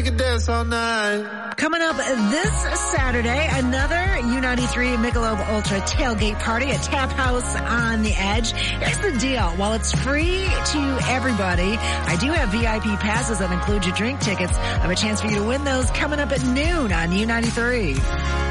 can dance all night. Coming up this Saturday, another U93 Michelob Ultra tailgate party at Tap House on the Edge. Here's the deal. While it's free to everybody, I do have VIP passes that include your drink tickets. I have a chance for you to win those coming up at noon on U93.